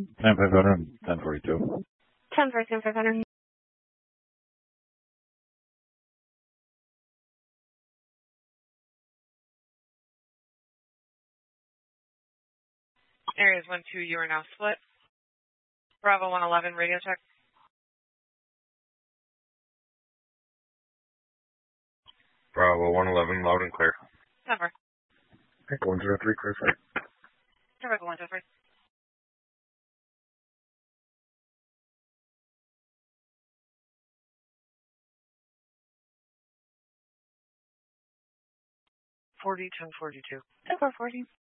10-500, 1042. 10-500. Areas 1-2, you are now split. Bravo 111, radio check. Bravo 111, loud and clear. Denver. Echo 103, clear flight. Denver 103. Denver 40.